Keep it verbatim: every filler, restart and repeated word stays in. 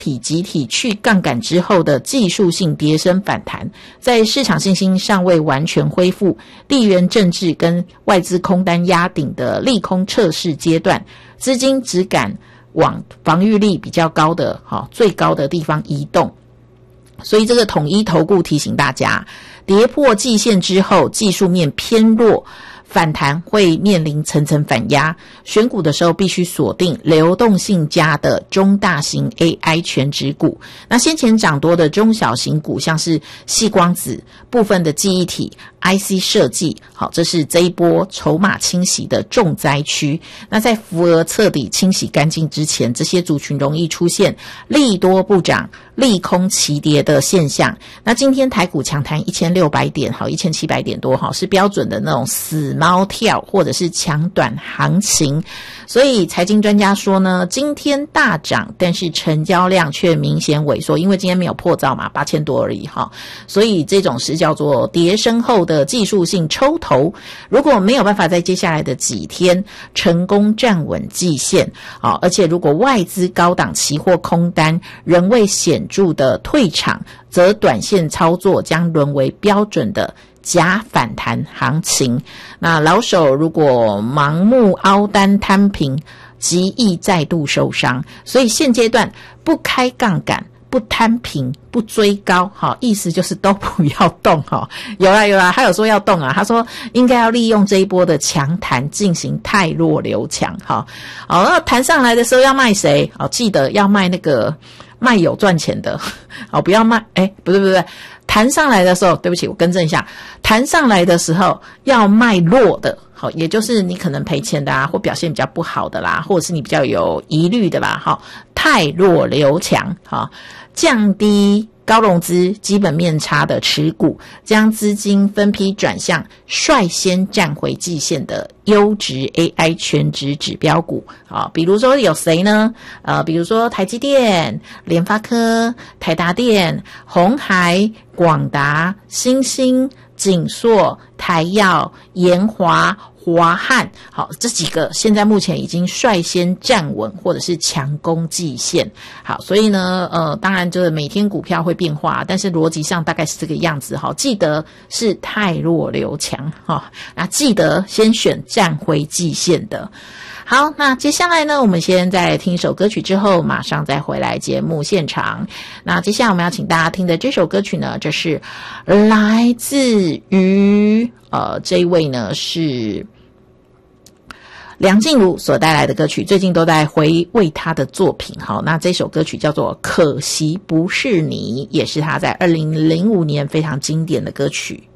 体集体去杠杆之后的技术性跌升反弹，在市场信心尚未完全恢复、地缘政治跟外资空单压顶的利空测试阶段，资金只敢往防御力比较高的、哦、最高的地方移动。所以这个统一投顾提醒大家，跌破季线之后技术面偏弱，反弹会面临层层反压，选股的时候必须锁定流动性佳的中大型 A I 全指股。那先前涨多的中小型股，像是矽光子、部分的记忆体、I C 设计，好，这是这一波筹码清洗的重灾区。那在浮额彻底清洗干净之前，这些族群容易出现利多不涨、利空齐跌的现象。那今天台股强弹一千六百点，好，一千七百点多，好，是标准的那种死猫跳或者是强短行情。所以财经专家说呢，今天大涨，但是成交量却明显萎缩，因为今天没有破兆嘛，八千多而已哈。所以这种是叫做跌升后的技术性抽头，如果没有办法在接下来的几天成功站稳季线，哦，而且如果外资高档期货空单仍未显著的退场，则短线操作将沦为标准的假反弹行情。那老手如果盲目凹单摊平，极易再度受伤。所以现阶段不开杠杆、不摊平、不追高，好，意思就是都不要动哈。有啦有啦，他有说要动啊，他说应该要利用这一波的强弹进行汰弱留强哈。好，那弹上来的时候要卖谁？好，记得要卖那个卖有赚钱的，好，不要卖，哎，不对不对，弹上来的时候，对不起，我更正一下，弹上来的时候要卖弱的。好，也就是你可能赔钱的啊，或表现比较不好的啦，或者是你比较有疑虑的啦，好，汰弱留强，好，降低高融资、基本面差的持股，将资金分批转向率先站回季线的优质 A I 全指指标股。好，比如说有谁呢？呃，比如说台积电、联发科、台达电、鸿海、广达、新兴、景硕、台药、研华、华汉，好，这几个现在目前已经率先站稳或者是强攻季线。好，所以呢，呃，当然就是每天股票会变化，但是逻辑上大概是这个样子。好，记得是汰弱留强，哈，那记得先选站回季线的。好，那接下来呢，我们先在听一首歌曲之后，马上再回来节目现场。那接下来我们要请大家听的这首歌曲呢，这是来自于呃这一位呢是梁静茹所带来的歌曲，最近都在回味她的作品。好，那这首歌曲叫做《可惜不是你》，也是她在二零零五年非常经典的歌曲。